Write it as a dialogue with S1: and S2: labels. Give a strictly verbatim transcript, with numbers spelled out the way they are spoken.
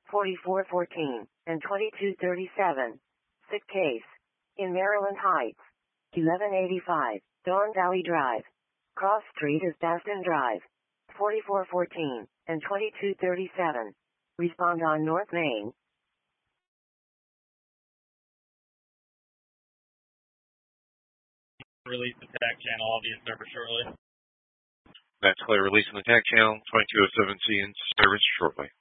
S1: forty-four fourteen, and twenty-two thirty-seven. Sick case. In Maryland Heights. eleven eighty-five, Don Valley Drive. Cross Street is Baston Drive. forty-four fourteen, and twenty-two thirty-seven. Respond on North Main.
S2: Release the attack channel. I'll be in service shortly.
S3: That's clear. Releasing the attack channel. twenty-two oh seven C in service shortly.